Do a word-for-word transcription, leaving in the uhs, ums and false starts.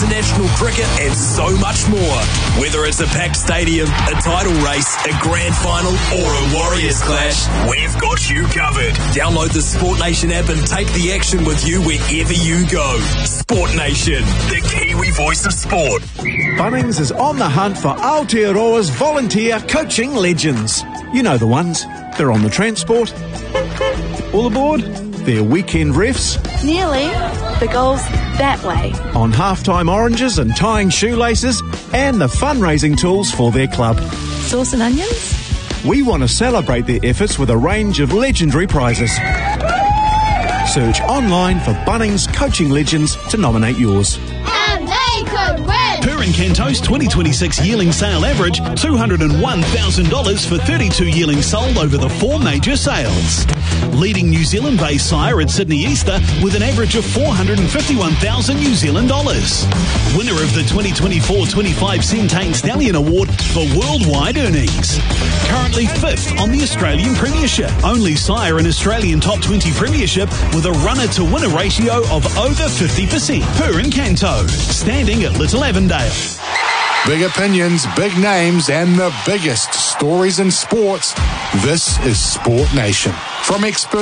international cricket and so much more. Whether it's a packed stadium, a title race, a grand final or a Warriors clash, we've got you covered. Download the Sport Nation app and take the action with you wherever you go. Sport Nation, the Kiwi voice of sport. Bunnings is on the hunt for Aotearoa's volunteer coaching legends. You know the ones. They're on the transport. All aboard? They're weekend refs. Nearly. The goal's that way. On halftime oranges and tying shoelaces. And the fundraising tools for their club. Sauce and onions? We want to celebrate their efforts with a range of legendary prizes. Search online for Bunnings Coaching Legends to nominate yours. And they could win! Purin Canto's twenty twenty-six yearling sale average, two hundred one thousand dollars for thirty-two yearlings sold over the four major sales. Leading New Zealand-based sire at Sydney Easter with an average of four hundred fifty-one thousand New Zealand dollars. Winner of the twenty twenty-four twenty-five Centane Stallion Award for worldwide earnings. Currently fifth on the Australian Premiership. Only sire in Australian Top twenty Premiership with a runner-to-winner ratio of over fifty percent. Purin Canto, standing at Little Avondale. Big opinions, big names, and the biggest stories in sports. This is Sport Nation. From expert